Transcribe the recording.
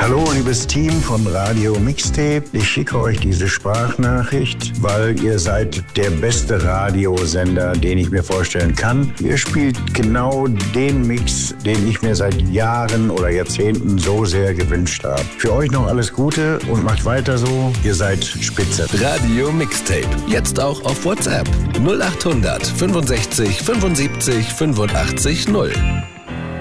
Hallo, liebes Team von Radio Mixtape. Ich schicke euch diese Sprachnachricht, weil ihr seid der beste Radiosender, den ich mir vorstellen kann. Ihr spielt genau den Mix, den ich mir seit Jahren oder Jahrzehnten so sehr gewünscht habe. Für euch noch alles Gute und macht weiter so. Ihr seid spitze. Radio Mixtape. Jetzt auch auf WhatsApp. 0800 65 75 85 0.